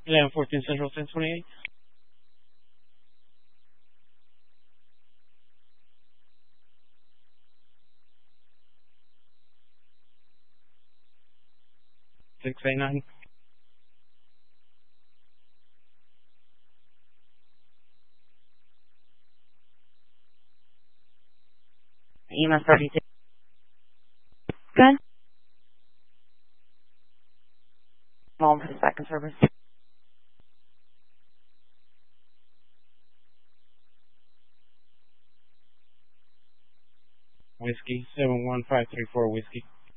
11:14 Central, 10:28. 689. EMS 32. Good. Home for the second service. Whiskey, 71534 Whiskey.